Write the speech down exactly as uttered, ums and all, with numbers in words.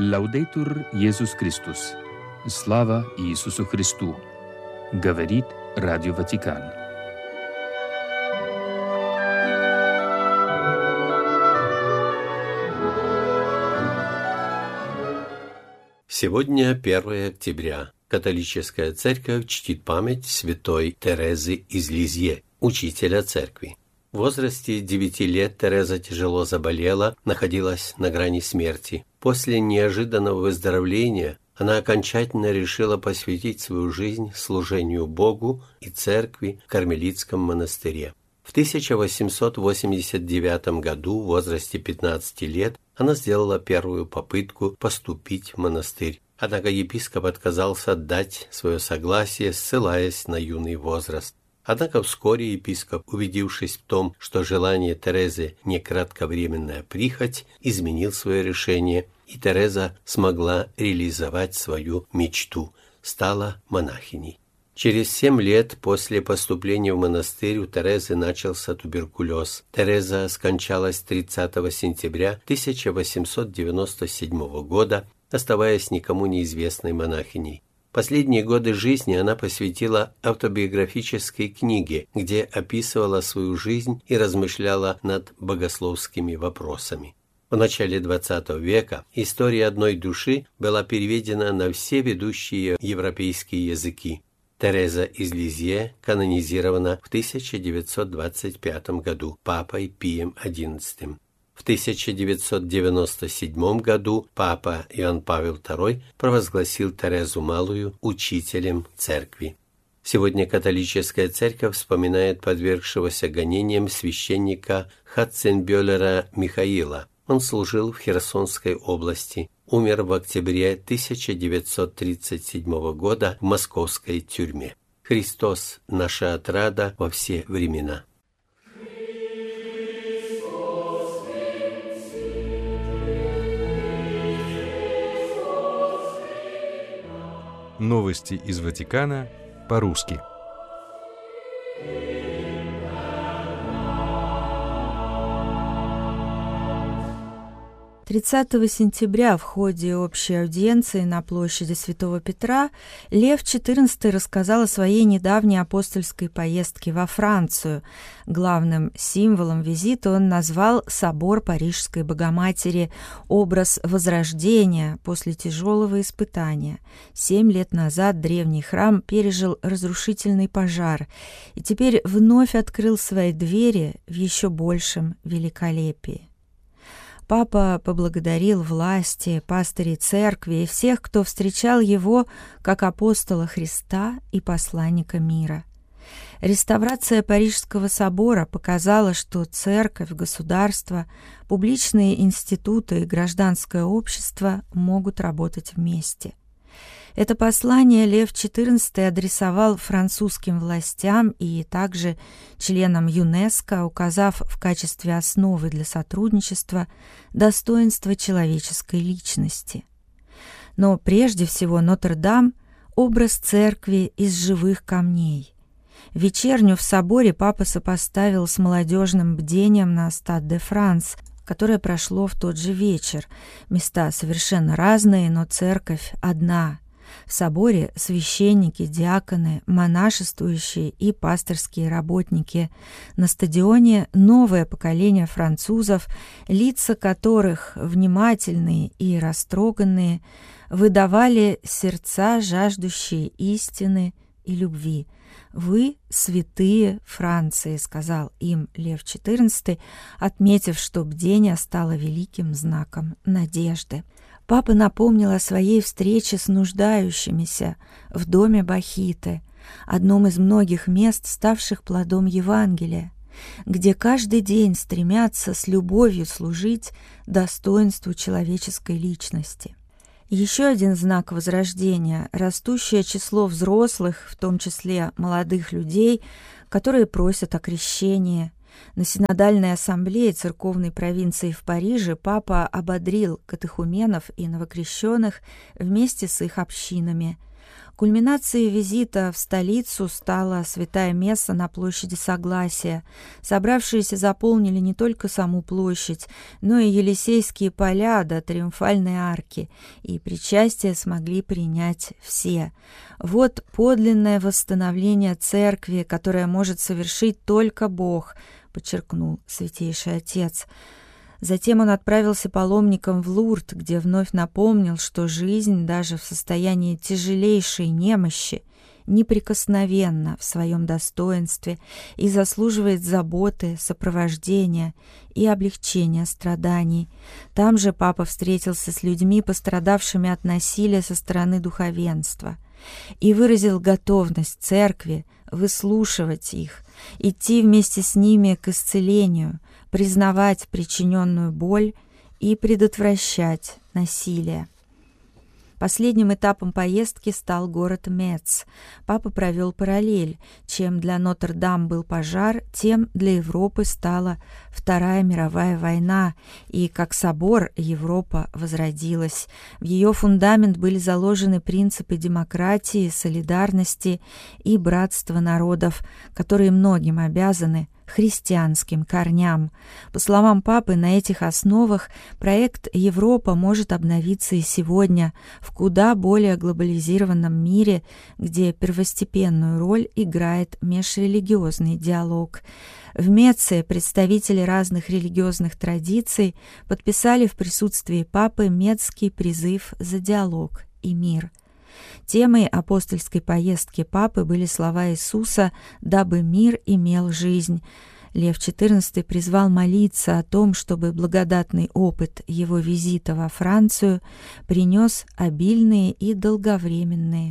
Лаудейтур Иисус Христос. Слава Иисусу Христу. Говорит Радио Ватикан. Сегодня первое октября. Католическая церковь чтит память святой Терезы из Лизье, учителя церкви. В возрасте девяти лет Тереза тяжело заболела, находилась на грани смерти. После неожиданного выздоровления она окончательно решила посвятить свою жизнь служению Богу и церкви в Кармелитском монастыре. В тысяча восемьсот восемьдесят девятом году, в возрасте пятнадцати лет, она сделала первую попытку поступить в монастырь. Однако епископ отказался дать свое согласие, ссылаясь на юный возраст. Однако вскоре епископ, убедившись в том, что желание Терезы не кратковременная прихоть, изменил свое решение, и Тереза смогла реализовать свою мечту, стала монахиней. Через семь лет после поступления в монастырь у Терезы начался туберкулез. Тереза скончалась тридцатого сентября тысяча восемьсот девяносто седьмого года, оставаясь никому неизвестной монахиней. Последние годы жизни она посвятила автобиографической книге, где описывала свою жизнь и размышляла над богословскими вопросами. В начале двадцатого века история одной души была переведена на все ведущие европейские языки. Тереза из Лизье канонизирована в тысяча девятьсот двадцать пятом году папой Пием одиннадцатым. В тысяча девятьсот девяносто седьмом году папа Иоанн Павел второй провозгласил Терезу Малую учителем церкви. Сегодня католическая церковь вспоминает подвергшегося гонениям священника Хатценбюллера Михаила. Он служил в Херсонской области, умер в октябре тысяча девятьсот тридцать седьмого года в московской тюрьме. Христос – наша отрада во все времена. Новости из Ватикана по-русски. тридцатого сентября в ходе общей аудиенции на площади Святого Петра Лев четырнадцатый рассказал о своей недавней апостольской поездке во Францию. Главным символом визита он назвал собор Парижской Богоматери, образ возрождения после тяжелого испытания. Семь лет назад древний храм пережил разрушительный пожар и теперь вновь открыл свои двери в еще большем великолепии. Папа поблагодарил власти, пастырей церкви и всех, кто встречал его как апостола Христа и посланника мира. Реставрация Парижского собора показала, что церковь, государство, публичные институты и гражданское общество могут работать вместе. Это послание Лев четырнадцатый адресовал французским властям и также членам ЮНЕСКО, указав в качестве основы для сотрудничества достоинство человеческой личности. Но прежде всего Нотр-Дам – образ церкви из живых камней. Вечерню в соборе папа сопоставил с молодежным бдением на Стад-де-Франс, которое прошло в тот же вечер. Места совершенно разные, но церковь одна. В соборе священники, диаконы, монашествующие и пасторские работники. На стадионе новое поколение французов, лица которых, внимательные и растроганные, выдавали сердца, жаждущие истины и любви. «Вы святые Франции», — сказал им Лев четырнадцатый, отметив, что бдение стало великим знаком надежды. Папа напомнил о своей встрече с нуждающимися в доме Бахиты, одном из многих мест, ставших плодом Евангелия, где каждый день стремятся с любовью служить достоинству человеческой личности. Еще один знак возрождения – растущее число взрослых, в том числе молодых людей, которые просят о крещении. На Синодальной ассамблее церковной провинции в Париже папа ободрил катехуменов и новокрещенных вместе с их общинами. Кульминацией визита в столицу стала святая месса на площади Согласия. Собравшиеся заполнили не только саму площадь, но и Елисейские поля до Триумфальной арки, и причастие смогли принять все. Вот подлинное восстановление церкви, которое может совершить только Бог, подчеркнул Святейший Отец. Затем он отправился паломником в Лурд, где вновь напомнил, что жизнь даже в состоянии тяжелейшей немощи неприкосновенна в своем достоинстве и заслуживает заботы, сопровождения и облегчения страданий. Там же папа встретился с людьми, пострадавшими от насилия со стороны духовенства, и выразил готовность церкви выслушивать их, идти вместе с ними к исцелению, признавать причиненную боль и предотвращать насилие. Последним этапом поездки стал город Мец. Папа провел параллель. Чем для Нотр-Дам был пожар, тем для Европы стала Вторая мировая война, и как собор Европа возродилась. В ее фундамент были заложены принципы демократии, солидарности и братства народов, которые многим обязаны христианским корням. По словам папы, на этих основах проект «Европа» может обновиться и сегодня в куда более глобализированном мире, где первостепенную роль играет межрелигиозный диалог. В Меце представители разных религиозных традиций подписали в присутствии папы Мецкий призыв за диалог и мир. Темой апостольской поездки папы были слова Иисуса «дабы мир имел жизнь». Лев четырнадцатый призвал молиться о том, чтобы благодатный опыт его визита во Францию принес обильные и долговременные